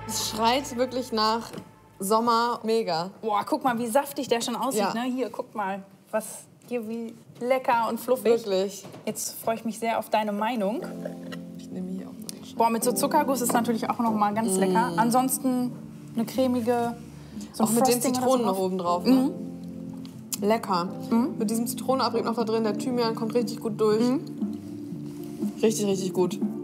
Es schreit wirklich nach Sommer. Mega. Boah, guck mal, wie saftig der schon aussieht. Ja. Ne? Hier, guck mal. Was hier, wie lecker und fluffig. Wirklich. Jetzt freue ich mich sehr auf deine Meinung. Ich nehme hier auch mal eine Scheibe. Boah, mit so Zuckerguss ist natürlich auch noch mal ganz lecker. Ansonsten eine cremige, so Auch ein mit den Frosting oder Zitronen so noch oben drauf. Ne? Lecker. Mit diesem Zitronenabrieb noch da drin. Der Thymian kommt richtig gut durch. Richtig, richtig gut.